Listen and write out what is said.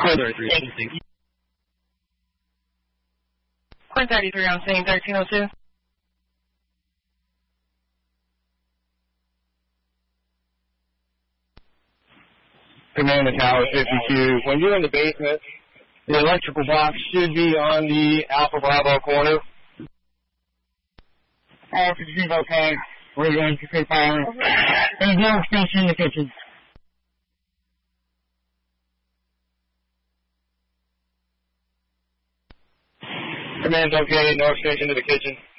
Quinn 33 on scene, 1302. Command to Tower 52. When you're in the basement, the electrical box should be on the Alpha Bravo corner. Alpha 52 okay. We're going to take fire. There's no extension in the kitchen. Command's okay, no extension to the kitchen.